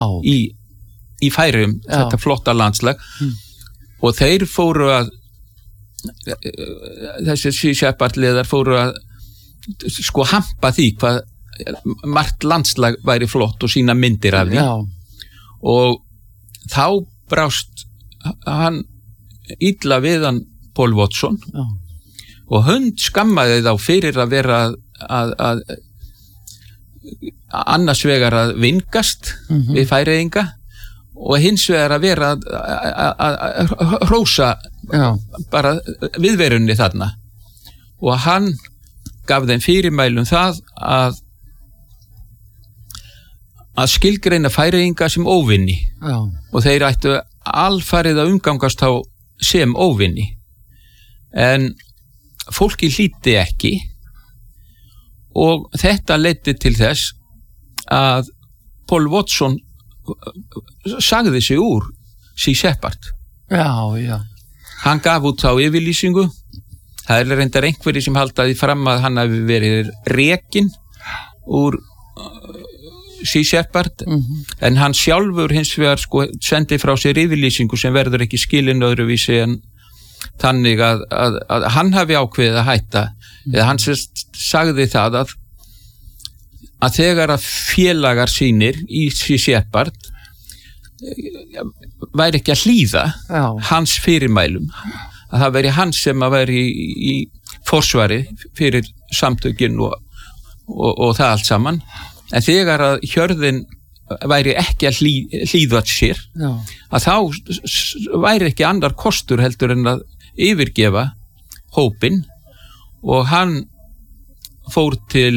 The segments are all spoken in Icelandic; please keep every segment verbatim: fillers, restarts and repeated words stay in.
í, í Færeyjum, Já. þetta flotta landslag mm. og þeir fóru að þessi Sea Shepherd liðar fóru að sko hampa því hvað margt landslag væri flott og sína myndir af því Já. og þá brást hann illa við hann Paul Watson Já. og hund skammaði þá fyrir að vera að, að, að annars vegar að vingast mm-hmm. við Færeyinga og hins vegar að vera að, að, að, að hrósa Já. bara viðverunni þarna og hann gaf þeim fyrirmælum það að að skilgreina Færeyinga sem óvinni Já. og þeir ættu alfarið að umgangast þá sem óvinni en fólki hlýddi ekki og þetta leiddi til þess að Paul Watson sagði sig úr Sea Shepherd. Já, já. Hann gaf út þá yfirlýsingu. Það er reyndar einhverjir sem haldaði fram að hann hafi verið rekinn úr Sea Shepherd mm-hmm. en hann sjálfur hins vegar sko sendi frá sér yfirlýsingu sem verður ekki skilin öðruvísi en þannig að, að, að hann hafi ákveðið að hætta mm. eða hann sérst sagði það að að þegar að félagar sínir í Sea Shepherd væri ekki að hlýða Já. hans fyrirmælum að það veri hann sem að veri í, í forsvari fyrir samtökin og, og, og það allt saman en þegar að hjörðin væri ekki að hlý, hlýða sér Já. að þá væri ekki annar kostur heldur en að yfirgefa hópin og hann fór til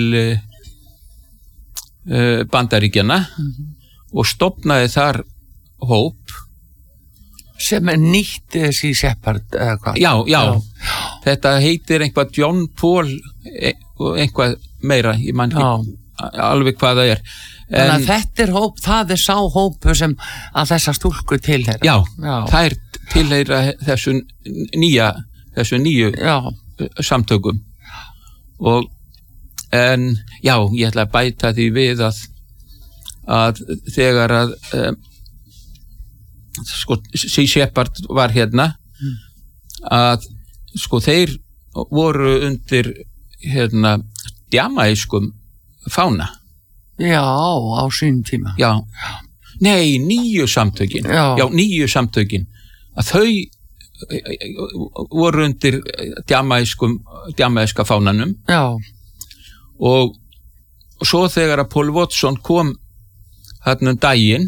uh, Bandaríkjanna mm-hmm. og stofnaði þar hóp sem er nýtt Sea Shepherd eða hvað? Já, já, já. Þetta heitir einhvað John Paul og einhvað meira, ég man ekki alveg hvað það er. En, Þannig að þetta er hóp, það er sá hópu sem að þessa stúlku tilheyra. Já, já. Það er tilheyra þessu nýja, þessu nýju já. samtökum. Og, en, já, ég ætla að bæta því við að, að þegar að, um, sko, Sea Shepherd var hérna, mm. að, sko, þeir voru undir, hérna, djamaískum fána. Já, á sínum tíma. Já, nei, nýju samtökin. Já, Já nýju samtökin. Að þau voru undir djamaískum, djamaíska fánanum. Já. Og, og svo þegar að Paul Watson kom þarna um daginn,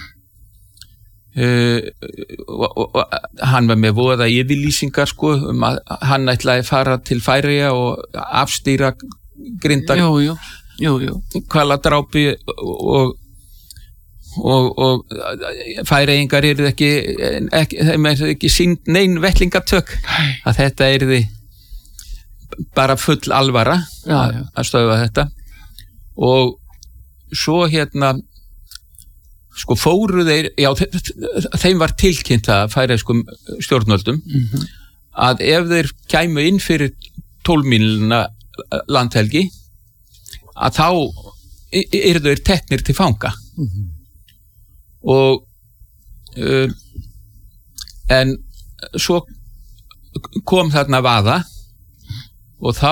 uh, og, og, og hann var með voða yfirlýsingar, sko, um að hann ætlaði að fara til Færeyja og afstýra grindar. Jú, jú. Jú, jú. Hvaladrápi og, og, og Færeyingar eru ekki, ekki, þeim er ekki sýnd nein vettlingatök að þetta er bara full alvara já, já. að stöðva þetta og svo hérna sko fóru þeir, já þeim var tilkynnt að færeyskum stjórnvöldum mm-hmm. að ef þeir kæmu inn fyrir tólf mílna landhelgi að þá eru þeir teknir til fanga mm-hmm. og uh, en svo kom þarna vaða og þá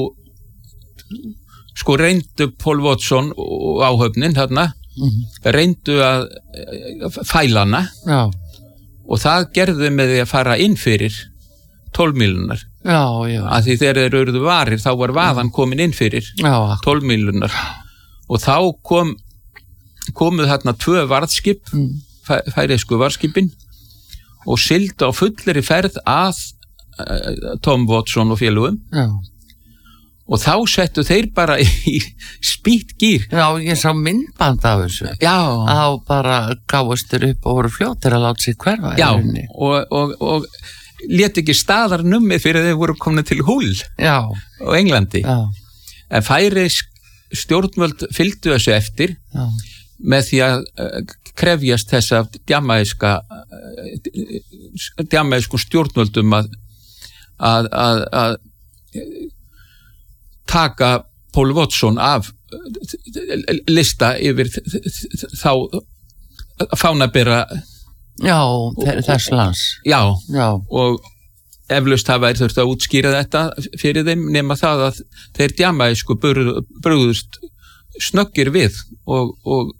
sko reyndu Paul Watson og áhöfnin þarna mm-hmm. reyndu að fæla hana Já. og það gerðu með því að fara inn fyrir tólf mílunar Já, já. Að því þegar þeir eruðu varir þá var vaðan komin inn fyrir tólf mílunar og þá kom komuð þarna tvö varðskip mm. færeysku varðskipin og sigldu á fullri ferð að uh, Tom Watson og félugum Já. og þá settu þeir bara í spýtgýr. Já, ég sá myndband af þessu. Já. Þá bara gáðustur upp og voru fljótir að láta sig hverfa. Já, og, og, og lét ekki staðar nummið fyrir þeir voru komin til Hull Já. á Englandi. Já. En færeysk stjórnvöld fylgdu þessu eftir Já. með því að uh, krefjast þess af djamaíska uh, djamaísku stjórnvöldum að að, að, að taka Paul Watson af lista yfir þá fánabera Já, þess lands. Já, Já. Og eflaust það væri þurft að útskýra þetta fyrir þeim nema það að þeir djamaísku brugðust snöggir við og, og,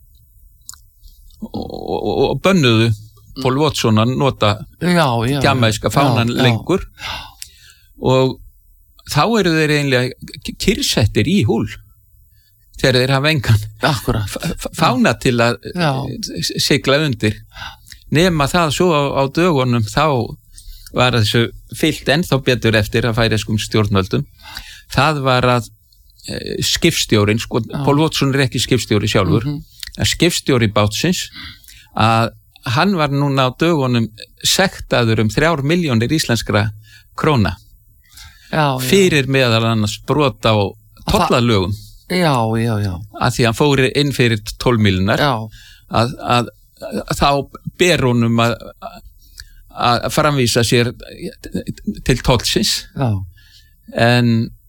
og, og bönnuðu Paul Watson að nota djamaíska fánan já, lengur já. Og þá eru þeir einlega kyrrsettir í húl þegar þeir hafa engan fána til að já. Sigla undir nema það svo á, á dögunum þá var þessu fyllt ennþá betur eftir að færeyskum stjórnvöldum það var að e, skipstjórin, sko, ah. Paul Watson er ekki skipstjóri sjálfur, mm-hmm. að skipstjóri bátsins að hann var núna á dögunum sektaður um þrjár milljónir íslenskra króna já, fyrir já. Meðal annars brot á tollalögum já, já, já. Að því hann fóri inn fyrir tólf miljónar að, að, að þá ber honum að að framvísa sér til tollsins já. En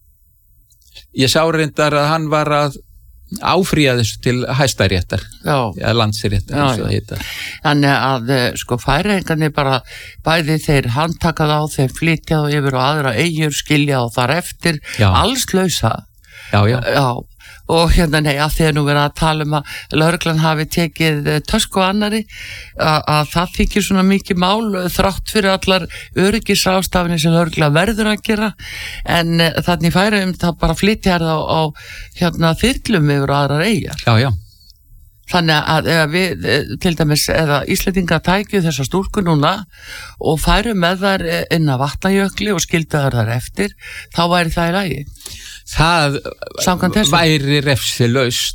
ég sá reyndar að hann var að áfrýja þessu til hæstaréttar eða landsréttar já, já. Þannig að sko Færeyingarnir bara bæði þeir handtaka þá þeir flytja þá yfir og aðra eyjur skilja þá þar eftir já. Alls lausa já, já. Já. Og hérna nei að því að nú verið að tala um að lögreglan hafi tekið tösku annari að, að það þykir svona mikið mál þrátt fyrir allar öryggisástafinir sem lögreglan verður að gera en þannig Færeyjum það bara flytja það á, á hérna þyrlum yfir aðrar eyjar. Já, já. Þannig að ef við til dæmis eða Íslendingar tækju þessa stúlku núna og færu með þær inn að Vatnajökli og skildu þær eftir þá væri það í lagi. Það væri refsilaust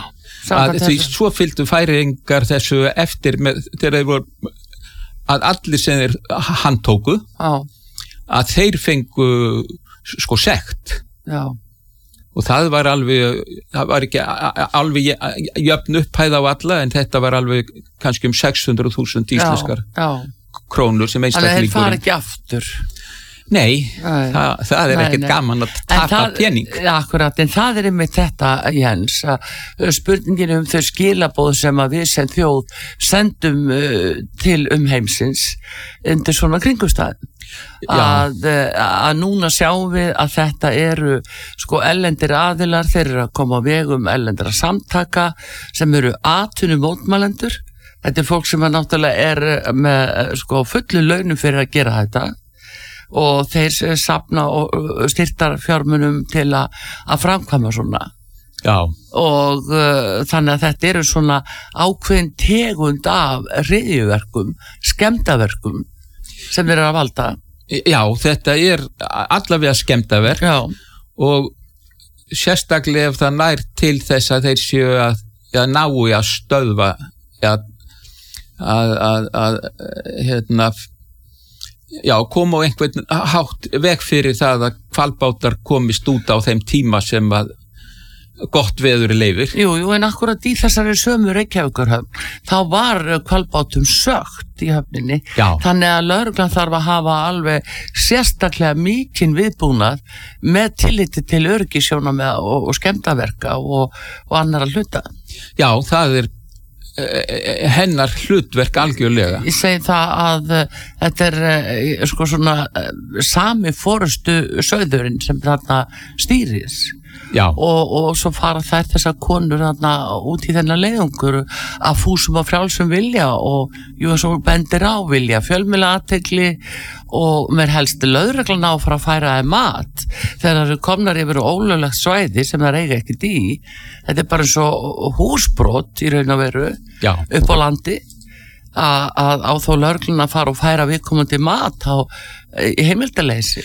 að því svo fylgdu Færeyingar þessu eftir með, þegar þeir voru að allir sem þeir handtóku já. Að þeir fengu sko sekt já. Og það var alveg það var ekki alveg jöfn upphæð á alla en þetta var alveg kannski um sex hundruð þúsund íslenskar já, já. Krónur sem einstaklingurinn. Þannig að þeir fara ekki aftur. Nei, nei. Það, það er ekkert gaman að tapa pening. Akkurat, en það er einmitt þetta, Jens, að spurningin um þau skilaboð sem að við sem þjóð sendum uh, til umheimsins undir svona kringumstæðum. Að, að núna sjáum við að þetta eru sko ellendir aðilar, þeir eru að koma á vegum ellendra samtaka sem eru atvinnu mótmælendur. Þetta er fólk sem að náttúrulega er með sko fullu launum fyrir að gera þetta. Og þeir safna og styrtar fjármunum til að, að framkvæma svona já. Og uh, þannig að þetta eru svona ákveðin tegund af hryðjuverkum, skemmdaverkum sem þeir eru að valda. Já, þetta er allavega skemmdaverk já. Og sérstaklega ef það nær til þess að þeir séu að, að ná í að stöðva að, að, að, að hérna já, koma á einhvern hátt veg fyrir það að hvalbátar komist út á þeim tíma sem að gott veður leyfir. Jú, jú, en akkurat í þessari sömu Reykjavíkurhöfn þá var hvalbátum sögt í höfninni. Já. Þannig að lögreglan þarf að hafa alveg sérstaklega mikinn viðbúnað með tilliti til öryggissjónarmiða og, og skemmdaverka og, og annarra hluta. Já, það er hennar hlutverk algjörlega. Ég segi það að uh, þetta er uh, sko svona uh, sami forustu sauðurinn sem þarna stýris og, og svo fara þær þessar konur þarna út í þennan leiðungur að fúsum og frjálsum vilja og jú eins og bendir á vilja fjölmiðla athygli og mér helst lögreglan á fyrir að færa þeim mat þegar það eru komnar yfir ólöglegt svæði sem það eiga ekkert í. Þetta er bara svo húsbrot í raun og veru Já. Upp á landi að, að á þó lögreglun að fara og færa viðkomandi mat á í heimildarleysi.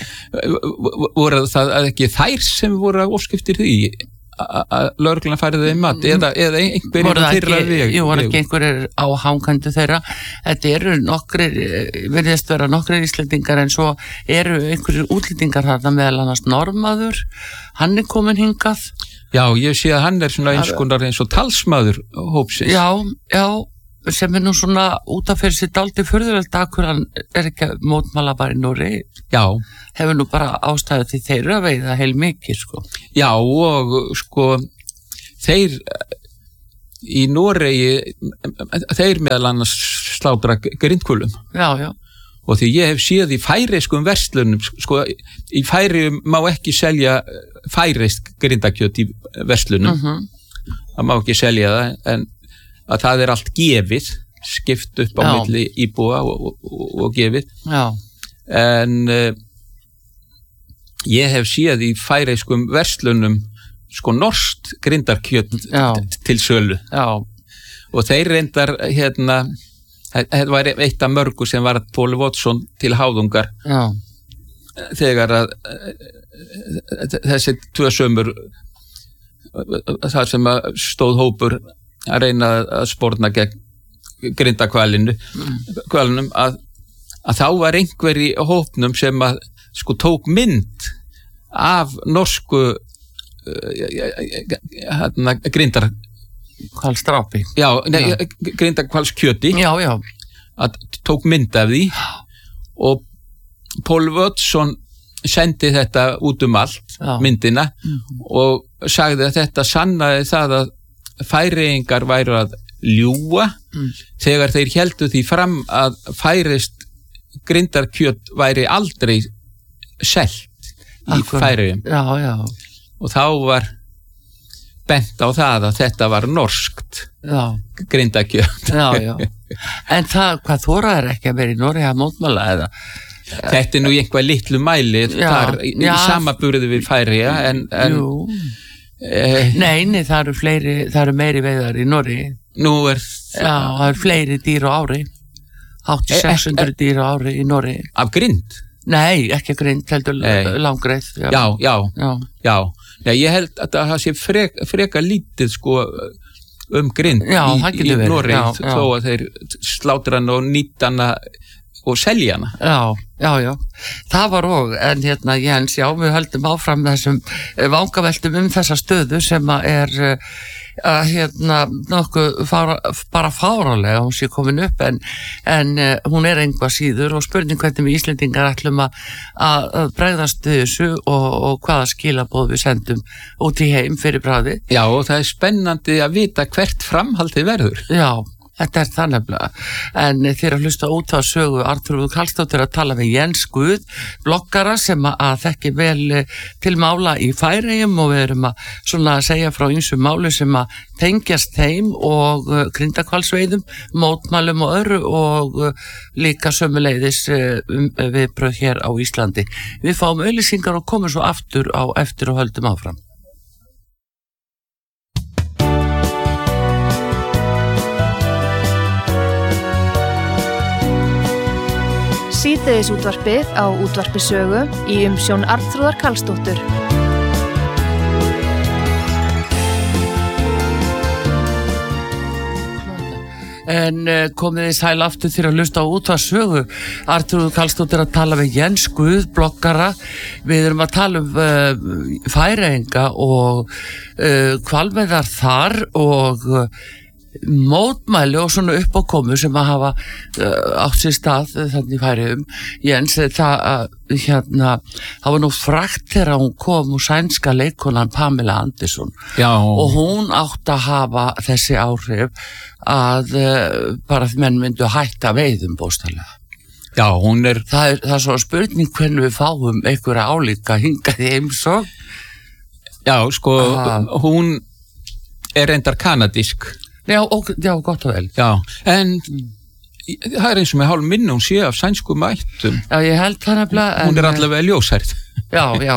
Voru það ekki þær sem voru óskiptir því að lögreglun færi þeim mat eða, eða einhverjum þeirra veg? Jú, voru ekki einhverjir á hangandi þeirra. Þetta eru nokkrir, verðist vera nokkrir Íslendingar en svo eru einhverjir útlendingar þarna meðal annars Normaður, hann er komin hingað. Já, ég sé að hann er svona eins konar eins og talsmaður hópsins. Já, já, sem er nú svona út af fyrir sitt aldrei furðulegt akkur hann er ekki að mótmæla bara í Noregi. Já. Hefur nú bara ástæðu til þeirra veiða heil mikið, sko. Já, og sko, þeir í Noregi þeir meðal annars slátra grindhvölum. Já, já. Og því ég hef séð í færeyskum verslunum, sko, í Færeyjum má ekki selja færeysk grindakjöt í verslunum. Mhm. Það má ekki selja það, en að það er allt gefið, skipt upp á Já. milli íbúa og, og, og gefið. Já. En uh, ég hef séð í færeyskum verslunum sko norskt grindarkjöt Já. til sölu. Já. Og þeir reyndar hérna, þetta var eitt af mörgu sem var Paul Watson til háðungar. Já. Þegar að þessi tvö sömur það sem að stóð hópur að reyna að sporna gegn grindakvalinu kvalunum að, að þá var einhver í hópnum sem að sko tók mynd af norsku hérna grindar Hvalstrápi. já, nei, grindakvalskjöti Já, já. að tók mynd af því og Paul Watson sendi þetta út um allt, Já. myndina, Mhm. og sagði að þetta sannaði það að Færeyingar væru að ljúga Mm. þegar þeir héldu því fram að færeyst grindarkjöt væri aldrei selt í Akkurat. Færeyjum. Já, já. Og þá var bent á það að þetta var norskt Já. grindakjöt. Já, já. En það, hvað þoraðir ekki að vera í Noregi að mótmæla eða? Þetta er nú í einhvað litlu mæli Já, þar í já. samaburði við Færeyja en, en Jú. eh, Nei, nei, það eru fleiri, það eru meiri veiðar í Noregi. nú er Já, það eru fleiri dýr á ári. hátt í sex hundruð dýr á ári í Noregi. Af grind? Nei, ekki grind, heldur Nei. langreið. Já, já, Já. já. Já, ég held að það sé frek, freka lítið sko um grind Já, í, það í getur verið. Noregi Já, já. þó að þeir slátra hana og nýta hana og selja hana. Já, já, já. Það var og, en hérna Jens, já, við höldum áfram þessum eh, vangaveltum um þessa stöðu sem að er eh, að hérna nokkuð fára, bara fáralega hún sé komin upp en, en uh, hún er einhvað síður og spurning hvernig við Íslendingar ætlum að, að, að bregðast við þessu og, og hvaða skilaboð við sendum út í heim fyrir bræði. Já, og það er spennandi að vita hvert framhaldið verður. Já, þetta er það nefnilega. En þér að hlusta út á sögu Arnþrúður Karlsdóttir að tala við Jens Guð, bloggara sem að þekki vel til mála í Færeyjum og við erum að svona að segja frá ýmsum máli sem að tengjast þeim og uh, grindahvalsveiðum, mótmælum og öðru og uh, líka sömuleiðis uh, um, viðbrögð hér á Íslandi. Við fáum auglýsingar og komum svo aftur á eftir og höldum áfram. Síðdeðis útvarpið á útvarpi sögu í umsjón Arnþrúðar Karlsdóttur. En uh, komið þið sæl aftur til að hlusta á útvarpi sögu. Arnþrúður Karlsdóttir að tala við Jens Guð, bloggara. Við erum að tala um uh, Færeyinga og uh, hvalveiðar þar og uh, mótmæli og svona uppákomu sem að hafa uh, átt sér stað uh, þannig í Færeyjum. Jens, það uh, hérna, það var nú frægt þegar hún kom úr sænska leikkonan Pamela Anderson. Já. Og hún átt að hafa þessi áhrif að uh, bara menn myndu hætta veiðum bóstalega. Já, hún er... Það er, það er svo spurning hvernig við fáum einhverja álíka hingað í heimsókn. Já, sko, Ah. hún er reyndar kanadísk. Já, og, já, gott og vel. Já, en það er eins og með hálf minni hún sé af sænsku mættum. Já, ég held það nefnilega. Hún en, er allavega ljósærð. Já, já.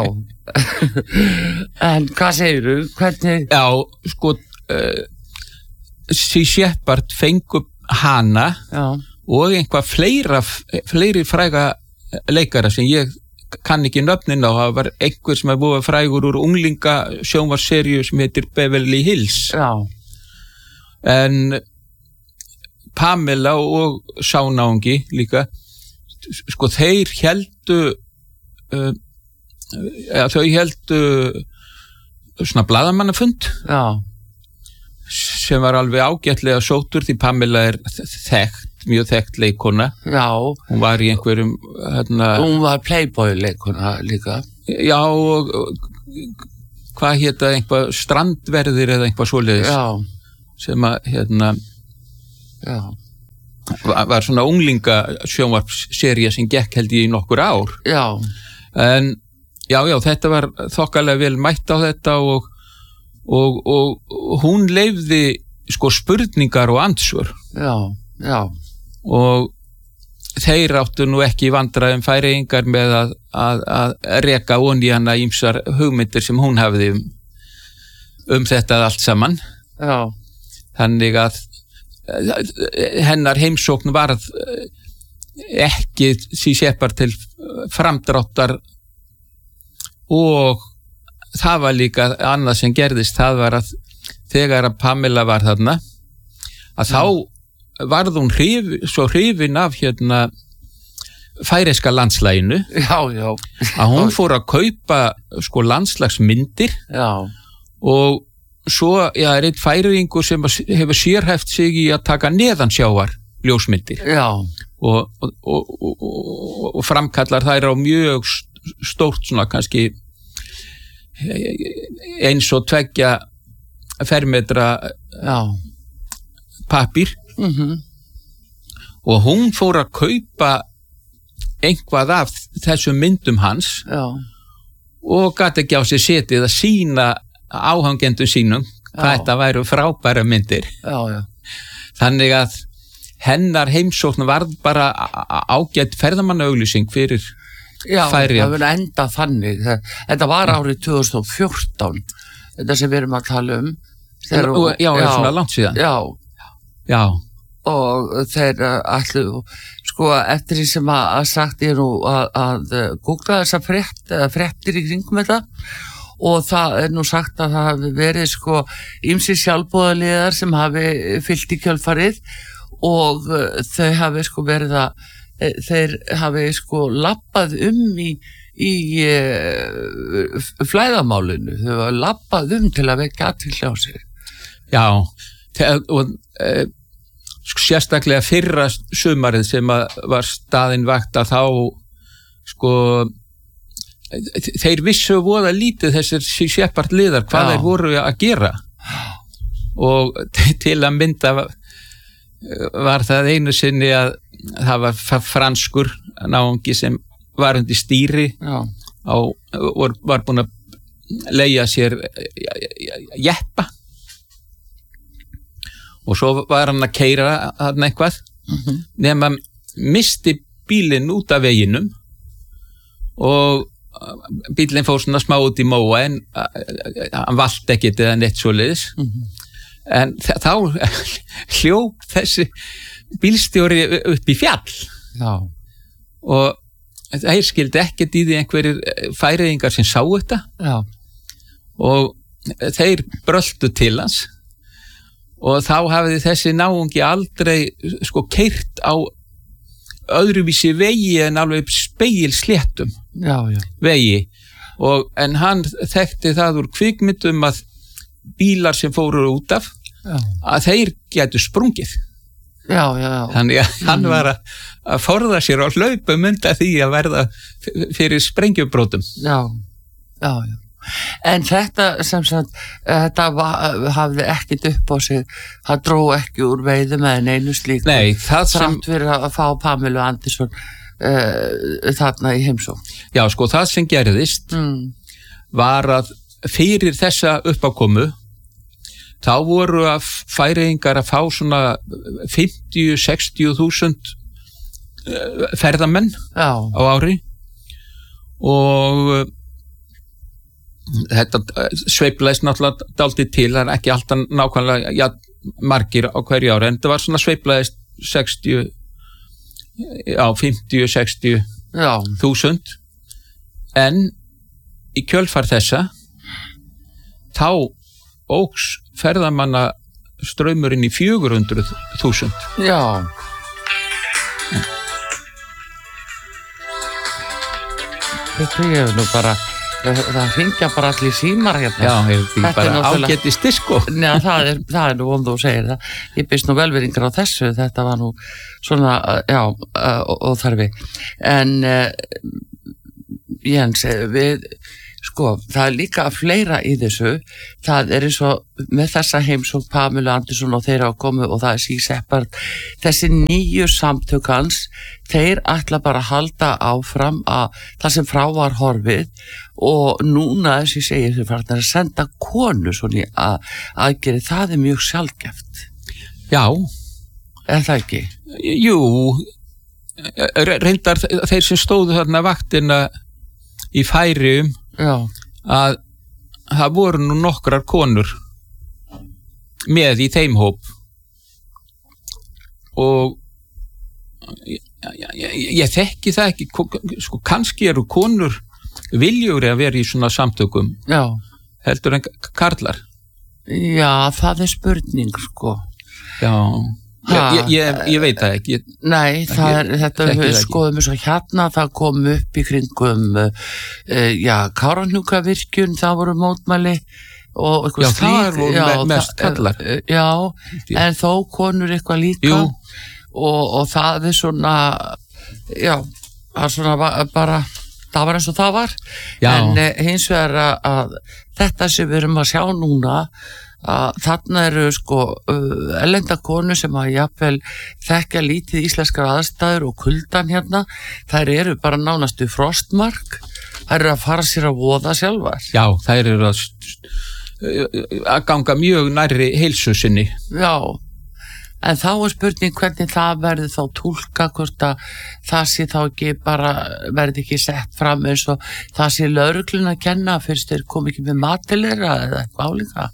En hvað segirðu? Hvernig? Já, sko, uh, Sea Shepherd fengu hana Já, og einhvað fleira, fleiri fræga leikara sem ég kann ekki nöfnin á. Það var einhver sem er búið frægur úr unglinga sjónvarseríu sem heitir Beverly Hills. já, En Pamela og sánáungi líka, sko þeir heldu uh, ja, þau heldu svona blaðamannafund já, sem var alveg ágætlega sóttur því Pamela er þekkt, mjög þekkt leikona. já. Hún var í einhverjum hérna, Hún var Playboy leikuna líka. já og, og hvað hétta einhvað strandverðir eða einhvað svoleiðis. Já, sem að hérna já. Var, var svona unglinga sjónvarpssería sem gekk held ég í nokkur ár. Já. En já, já, þetta var þokkalega vel mætt á þetta og, og, og, og hún leyfði sko spurningar og andsvör. Já, já. Og þeir áttu nú ekki vandræðum Færeyingar með að, að, að reka onni hana ýmsar hugmyndir sem hún hafði um, um þetta allt saman. Já. Þannig að hennar heimsókn varð ekki því seppar til framdráttar og það var líka annað sem gerðist, það var að þegar að Pamela var þarna að þá varð hún hrif, svo hrifin af hérna færeyska landslæginu já, já. Að hún fór að kaupa sko landslagsmyndir já. Og svo, já, er einn færeyingur sem hefur sérhæft sig í að taka neðansjávar ljósmyndir já. Og, og, og, og, og framkallar þær á mjög stórt svona kannski eins og tveggja fermetra já. Pappír mm-hmm. og hún fór að kaupa einhvað af þessum myndum hans já. Og gat ekki á sig setið að sína áhangendum sínum hvað já. Þetta væru frábæra myndir já, já. Þannig að hennar heimsókn varð bara ágætt ferðamannaauglýsing fyrir já, Færeyjar. Já, það verður enda þannig þetta var árið tvö þúsund og fjórtán þetta sem við erum að tala um þeir, og, Já, það er svona langt síðan Já, já. Og þeir allu sko eftir því sem að, að sagt ég nú að, að googla þessa frétt, fréttir í kringum þetta og það er nú sagt að það hafi verið sko ýmsir sjálfboðaliðar sem hafi fyllt í kjölfarið og þau hafi sko verið að þeir hafi sko lappað um í, í uh, flæðamálinu, þau hafi lappað um til að vekja athygli á sig. Já, og uh, sérstaklega fyrra sumarið sem að var staðinn vakt að þá sko þeir vissu voða lítið þessir Shepard liðar hvað já. Þeir voru að gera og til að mynda var það einu sinni að það var franskur náungi sem var undir stýri á, var, var búin að leigja sér jeppa og svo var hann að keyra hann eitthvað mm-hmm. nema misti bílinn út af veginum og bílinn fór svona smá út í móa en hann valt ekkert eða neitt svoleiðis mm-hmm. en þá hljóp þessi bílstjóri upp í fjall já. Og þeir skildi ekkert í því einhverjir færeyingar sem sá þetta já. Og þeir bröltu til hans og þá hafði þessi náungi aldrei sko keyrt á öðruvísi vegi en alveg spegilsléttum já, já. vegi og, en hann þekkti það úr kvikmyndum að bílar sem fóru út af já. Að þeir getu sprungið já, já, já. Þannig að mm. hann var að, að forða sér á hlaupum undan því að verða fyrir sprengjubrótum já, já, já. En þetta sem sagt þetta var, hafði ekkit upp á sig það dró ekki úr veiðum eða neinu slíku Nei, það sem þrátt fyrir að fá Pamelu Andersson uh, þarna í heimsókn Já, sko, það sem gerðist mm. var að fyrir þessa uppákomu þá voru að Færeyingar að fá svona fimmtíu til sextíu þúsund ferðamenn Já. Á ári og þetta sveiflaðist náttúrulega dálítið til, það er ekki alltaf nákvæmlega ja, margir á hverju ári en það var svona sveiflaðist sextíu á fimmtíu til sextíu þúsund en í kjölfar þessa þá óks ferðamanna straumurinn í fjögur hundruð þúsund Já Þetta er nú bara það hringja bara allir símar hérna. Já, er því bara ágætis disko. Nei, það er, það er nú vond þú segir það. Ég byrst nú velveringar á þessu, þetta var nú svona, já, óþarfi. En uh, Jens, við sko, það er líka fleira í þessu, það er eins og með þessa heimsókn Pamelu Andersson og þeir hafa komið og það er síseppart, þessi nýju samtök hans, þeir ætla bara að halda áfram að það sem frá var horfið og núna þess ég segi þeir fara að senda konu svona að aðgeri, það er mjög sjaldgæft. Já. Er það ekki? Jú, reyndar þeir sem stóðu þarna vaktina í Færeyjum Já. Að það voru nú nokkrar konur með í þeim hóp og ég, ég, ég þekki það ekki, sko kannski eru konur viljugri að vera í svona samtökum Já. heldur en karlar. Já, það er spurning sko. Já. Ég, ég, ég, ég veit það ekki. Nei, það er, þetta við skoðum eins og hérna, það kom upp í kringum uh, já, Kárahnjúkavirkjun, það voru mótmæli og eitthvað já, slík. Já, það voru me mest kallar. Uh, já, en þó konur eitthvað líka og, og það er svona, já, það er svona bara, það var eins og það var. Já. En uh, hins vegar að, að þetta sem við erum að sjá núna, að þarna eru sko uh, erlenda konu sem að jafnvel þekkja lítið íslenskar aðstæður og kuldan hérna, þær eru bara nánastu frostmark, þær eru að fara sér að voða sjálfar. Já, þær eru að, að ganga mjög nærri heilsu sinni. Já, en þá er spurning hvernig það verður þá túlka, hvort að það sé þá ekki bara, verður ekki sett fram eins og það sé lögregluna að kenna fyrst þeir kom ekki með matilera eða eitthvað álíka.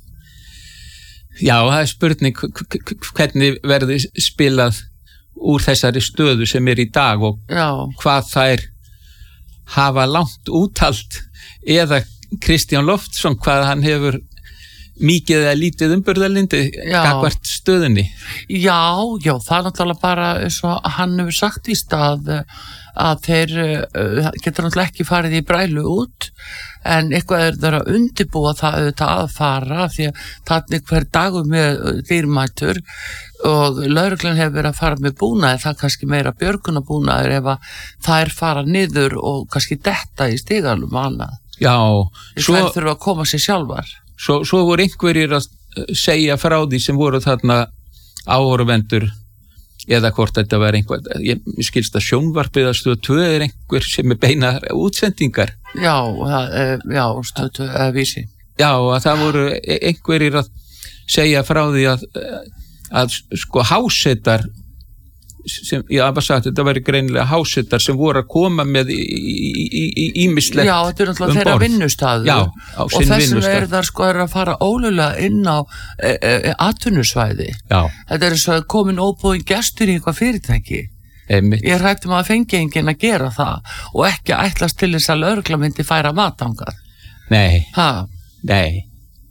Já, það er spurning hvernig verður spilað úr þessari stöðu sem er í dag og Já. Hvað þær hafa langt úttalt eða Kristján Loftsson hvað hann hefur mikið eða lítið umburðarlyndi gagnvart stöðunni. Já, já, það er náttúrulega bara eins og hann hefur sagt í stað að þeir uh, getur náttúrulega ekki farið í brælu út en eitthvað er þeir að undirbúa það auðvitað að fara því að það er hver dagur með dýrmætur og lögreglan hefur verið að fara með búnaði, það er kannski meira björgunarbúnaður ef að þær fara niður og kannski detta í stiganum annað. Já. Svo þær þurfa að koma sér sjálfar. Svo, svo voru einhverjir að segja frá því sem voru þarna áhorfendur eða hvort þetta var einhver, ég skilst að sjónvarpið að stöð tvö er einhver sem er beina útsendingar. Já, já, stöð tvö eða vísi. Já, að það voru einhverjir að segja frá því að, að sko hásetar sem, ég hafa sagt, þetta væri greinilega hásetar sem voru að koma með ímislegt Já, þetta er náttúrulega þeirra vinnustaður. Já, á sinn vinnustað. Og þessum er það sko er að fara ólulega inn á e, e, atvinnusvæði. Já. Þetta er svo komin óbúin gestur í eitthvað fyrirtæki. Einmitt. Ég hrætti maður að fengi enginn að gera það og ekki ætlast til þess að lögregla myndi færa matangað. Nei. Ha? Nei.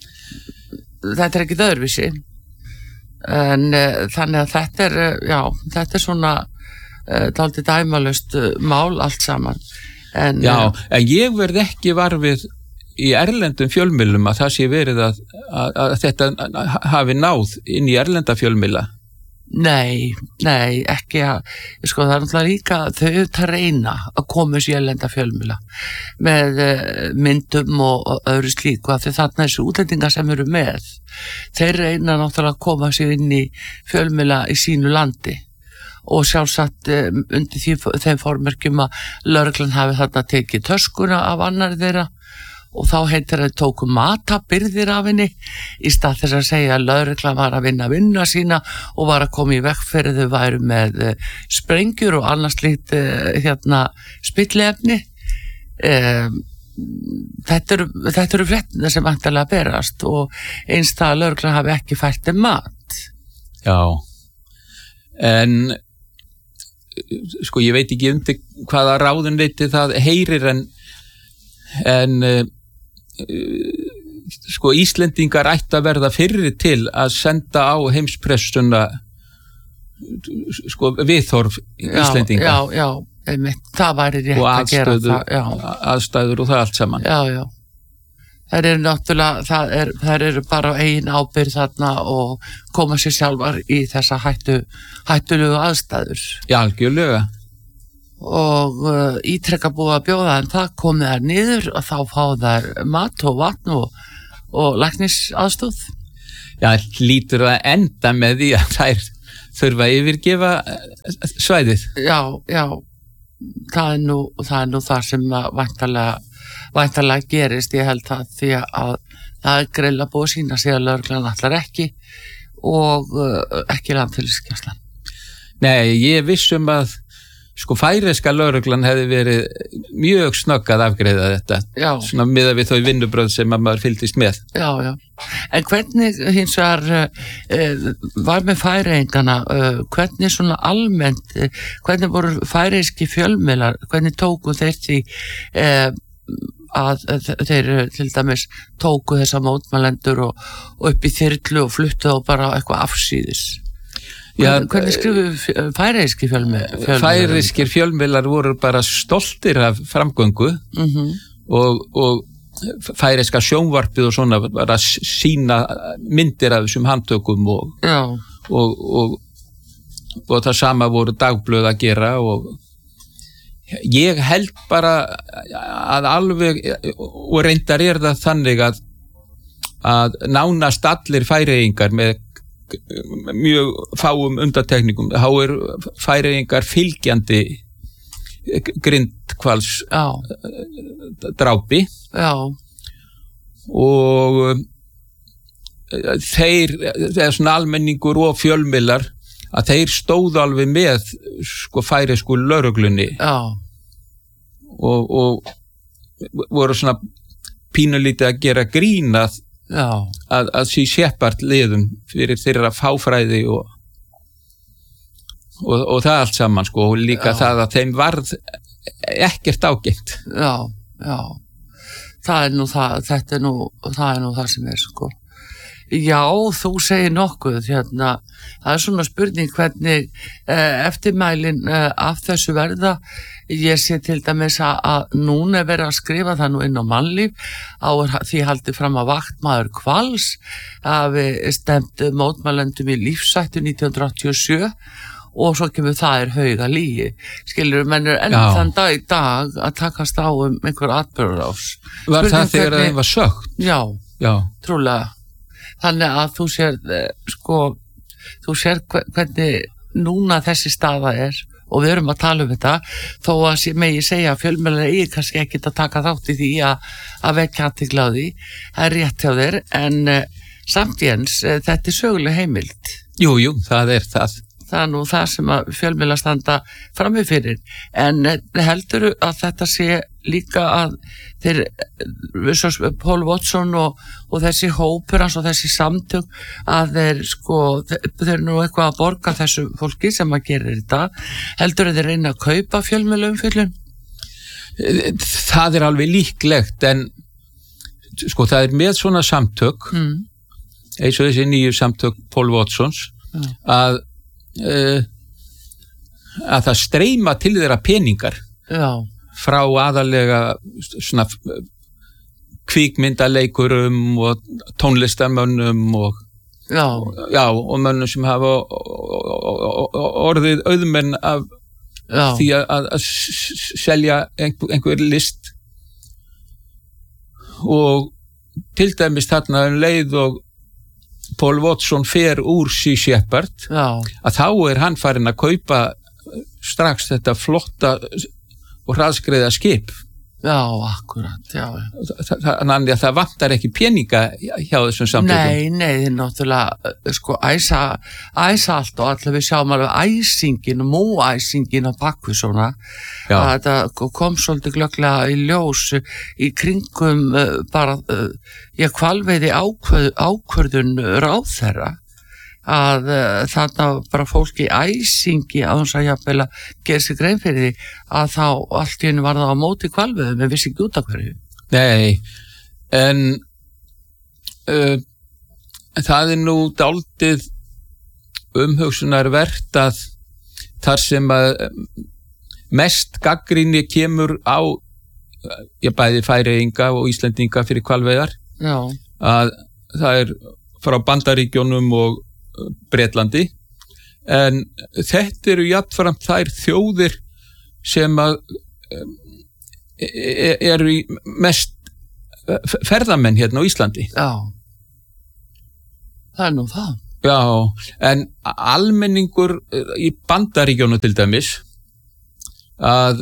Þetta er ekki öðruvísi. En uh, þannig að þetta er, uh, já, þetta er svona uh, dálítið dæmalust uh, mál allt saman. En, já, en ég verð ekki varfið í erlendum fjölmiðlum að það sé verið að, að, að þetta hafi náð inn í erlenda fjölmiðla. Nei, nei, ekki að, sko það er náttúrulega líka þau auðvitað reyna að koma sér erlenda fjölmiðla með uh, myndum og, og öðru slíku af því þarna þessu útlendingar sem eru með, þeir reyna náttúrulega að koma sér inn í fjölmiðla í sínu landi og sjálfsagt uh, undir því, þeim formerkjum að lögreglan hafi þarna tekið töskuna af annari þeirra og þá heitir að tóku matabyrðir af henni í stað þess að segja að lögreglan var að vinna vinna sína og var að koma í veg fyrir þau væru með uh, sprengjur og annars lít uh, hérna spilliefni. Um, þetta eru, þetta eru fréttina sem vantarlega berast og eins það að lögreglan hafi ekki fært um mat. Já, en sko ég veit ekki undir hvaða ráðunleyti það heyrir en en uh, sko Íslendingar ætti að verða fyrri til að senda á heimspressuna sko viðhorf Íslendinga. Já, já, já, einmitt, það væri rétt að gera það. Já. Aðstæður og það allt saman. Já, já. Það eru náttúrulega, það er, það eru bara eigin ábyrgð þarna og koma sér sjálfar í þessa hættu, hættulegu aðstæður. Já, algjörlega. og uh, ítrekka búið að bjóða en það komið þær niður og þá fá þær mat og vatn og, og læknisaðstoð. Já, lítur að enda með því að þær þurfa að yfirgefa svæðið. Já, já, það er nú það, er nú það sem væntanlega, væntanlega gerist, ég held það því að það er greinilega búið að sýna sig að lögreglan ætlar ekki og uh, ekki landhelgisgæslan. Nei, ég vissum að sko færeska lögreglan hefði verið mjög snögg að afgreiða þetta. Já. Svona miðað við þau vinnubrögð sem að maður fylgdist með. Já, já. En hvernig hins vegar uh, var með færeyingana, uh, hvernig svona almennt, uh, hvernig voru færeyski fjölmiðlar, hvernig tóku þeir því uh, að þeir til dæmis tóku þessa mótmælendur og, og upp í þyrlu og fluttu og bara eitthvað afsíðis? Já, hvernig skrifu færeyski fjölmiðlar? Færeyskir fjölmiðlar voru bara stoltir af framgöngu mm-hmm. og, og færeyska sjónvarpið og svona bara sína myndir af þessum handtökum og, og, og, og það sama voru dagblöð að gera og ég held bara að alveg og reyndar er það þannig að, að nánast allir færeyingar með mjög fáum undantekningum þá er færeyingar fylgjandi grindhvals drápi Já. og þeir, þeir svona almenningur og fjölmiðlar að þeir stóðu alveg með sko færeysku lögreglunni Já. og, og voru svona pínulítið að gera grín að að, að sí Shepard liðum fyrir þeirra fáfræði og, og, og það allt saman sko og líka já. Það að þeim varð ekkert ágengt. Já, já. Það er nú það, þetta er nú, það er nú það sem er sko. Já, þú segir nokkuð hérna, það er svona spurning hvernig eh, eftirmælin eh, af þessu verða. Ég sé til dæmis að, að núna er verið að skrifa það nú inn á Mannlíf á því haldið fram að vaktmaður Hvals hafi stemt mótmælendum í lífshættu nítján hundruð áttatíu og sjö og svo kemur það er hauga lygi. Skilur, menn er enn þann dag í dag að takast á um einhver atburðarás. Var það þegar það var sögt? Já, Já, trúlega. Þannig að þú sér, sko, þú sér hvernig núna þessi staða er og við erum að tala um þetta þó að megi segja að fjölmiðlar eigi kannski ekki að taka þátt í því að, að vekja athygli á því. Það er rétt hjá þér en uh, samt Jens, uh, þetta er söguleg heimild. Jú, jú, það er það. Það er nú það sem að fjölmiðlar standa frammi fyrir en uh, heldur að þetta sé líka að þeir, Paul Watson og, og þessi hópur hans og þessi samtök að þeir sko, þeir eru nú eitthvað að borga þessu fólki sem að gera þetta, heldur þeir reyna að kaupa fjölmiðlaumfjöllun? Það er alveg líklegt en sko það er með svona samtök mm. eins og þessi nýju samtök Paul Watsons mm. að uh, að það streyma til þeirra peningar Já. frá aðalega svona kvikmyndaleikurum og tónlistarmönnum og, já. Já, og mönnum sem hafa orðið auðmenn af já. Því að, að, að selja einhver, einhver list og til dæmis þarna um leið og Paul Watson fer úr Sea Shepherd já. Að þá er hann farinn að kaupa strax þetta flotta og hraðskreiða skip. Já, akkurat, já. Þannig að það vantar ekki peninga hjá þessum samtökum. Nei, nei, þið náttúrulega, sko, æsa, æsa allt og allir við sjáum alveg æsingin, múæsingin á bakvið svona. Já. Að þetta kom svolítið glögglega í ljós í kringum uh, bara, uh, ég hvalveiði ákvörð, ákvörðun ráðherra. Að uh, þarna bara fólk í æsingi að hún sagði jafnvel að gera sig grein fyrir því að þá allt í henni var það á móti hvalveiðum en vissi ekki út af hverju. Nei, en uh, það er nú dálítið umhugsunarvert að þar sem að mest gagnrýni kemur á ég bæði Færeyinga og Íslendinga fyrir hvalveiðar að það er frá Bandaríkjunum og Bretlandi en þetta eru jafnframt þær þjóðir sem að eru í mest ferðamenn hérna á Íslandi. Já, það er nú það. Já, en almenningur í Bandaríkjónu til dæmis að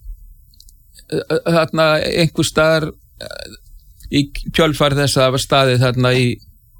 þarna einhver staðar í kjölfar þess að það var staðið þarna í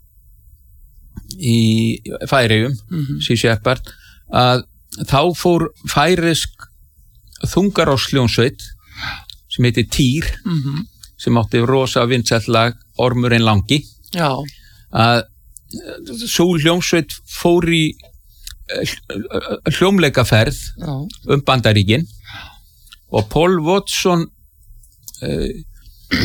í Færeyjum, mm-hmm. Sea Shepherd, að þá fór færisk þungaráshljónsveit sem heitir Týr, mm-hmm. sem átti rosa vinsælt lag Ormurinn langi. Já. Að sú hljómsveit fór í hljómleikaferð Já. Um Bandaríkin og Paul Watson uh,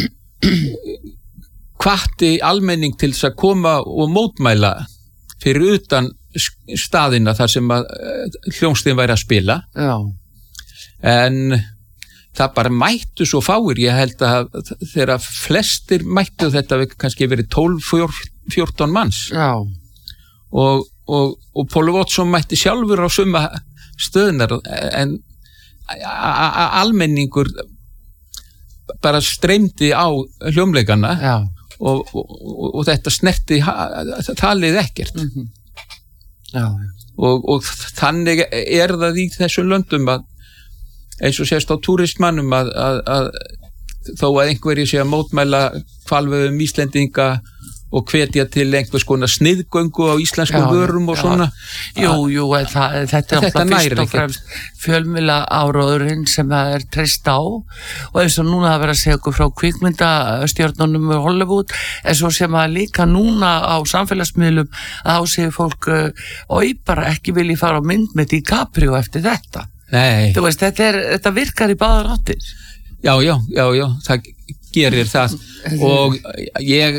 hvatti almenning til þess að koma og mótmæla fyrir utan staðina þar sem að hljómsveitin væri að spila. Já. En það bara mættu svo fáir, ég held að þegar flestir mættu þetta kannski verið tólf fjórtán manns. Já. Og, og, og Paul Watson mætti sjálfur á suma stöðunar en almenningur bara streymdi á hljómleikana. Já. Og, og, og þetta snerti talið ekkert. Mm-hmm. Já. Og, og þannig er það í þessum löndum að eins og sést á túristmannum að, að, að þó að einhverjir sé að mótmæla hvalveiðum Íslendinga og hvetja til einhvers konar sniðgöngu á íslensku já, vörum og já. Svona. Jú, jú, það, þetta er alltaf fyrst og fremst fjölmiðla áróðurinn sem það er treyst á og eins og núna að vera að segja okkur frá kvikmyndastjörnunum í Hollywood en svo sem að líka núna á samfélagsmiðlum að ásegja fólk og ég bara ekki vilji fara á mynd með DiCaprio eftir þetta. Nei. Þú veist, þetta, er, þetta virkar í báðar áttir. Já, já, já, já, það gerir það og ég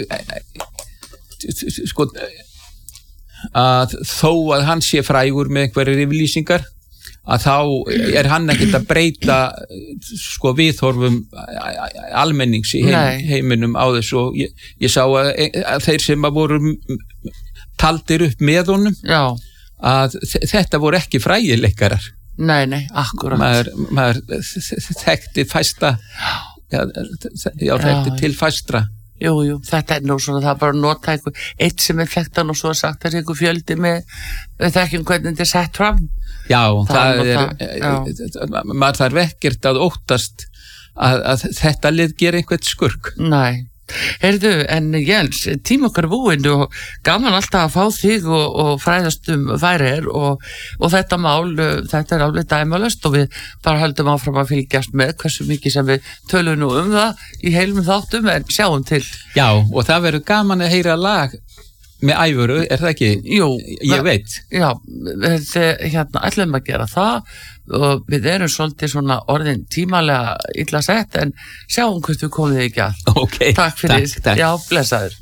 sko að þó að hann sé frægur með einhverjir yfirlýsingar að þá er hann ekkert að breyta sko viðhorfum almennings í heim, heiminum á þessu og ég, ég sá að, að þeir sem að voru taldir upp með honum já. Að þetta voru ekki frægileikarar. Nei, nei, akkurat. Maður, maður þekkti fæsta, já, já þekkti til fæstra. Jú, jú, þetta er nú svona, það er bara að nota einhver, eitt sem er þekktan og svo er sagt að það er einhver fjöldi með þekkjum hvernig þetta er sett fram. Já, það, það er, já. Maður þarf ekkert að óttast að, að þetta lið gerir einhvern skurk. Nei. Heyrðu, en Jens, tíma okkar búinn og gaman alltaf að fá þig og, og fræðast um Færeyjar og, og þetta mál, þetta er alveg dæmalöst og við bara höldum áfram að fylgjast með hversu mikið sem við tölum nú um það í heilum þáttum en sjáum til. Já, og það verður gaman að heyra lag með Ævöru, er það ekki? Jú. Ég veit. Já, við hérna ætlum að gera það og við erum svolítið svona orðin tímalega illa sett en sjáum hvort við komum þig ekki að. Ok, takk fyrir. Takk, takk. Já, blessaður.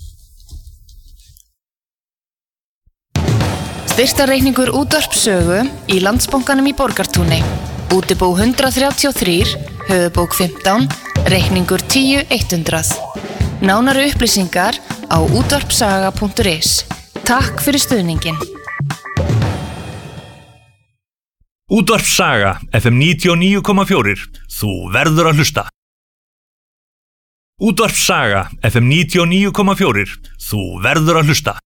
Styrktarreikningur Útvarpssögu í Landsbankanum í Borgartúni. Útibú hundrað þrjátíu og þrjú, höfðubók fimmtán, reikningur tíu hundrað. Nánari upplýsingar á útvarpssaga punktur is. Takk fyrir stuðningin. Útvarpssaga, F M níutíu og níu komma fjögur. Þú verður að hlusta. Útvarpssaga, F M níutíu og níu komma fjögur. Þú verður að hlusta.